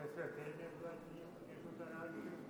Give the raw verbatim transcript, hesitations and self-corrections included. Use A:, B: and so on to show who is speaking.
A: Adesso è che ne due anni che sono tornato